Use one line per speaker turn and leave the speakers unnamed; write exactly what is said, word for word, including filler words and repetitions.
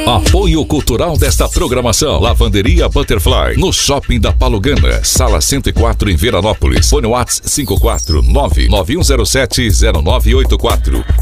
Apoio cultural desta programação: Lavanderia Butterfly, no Shopping da Palugana, sala cento e quatro, em Veranópolis. Fone WhatsApp cinco quatro nove nove um zero sete zero nove oito quatro.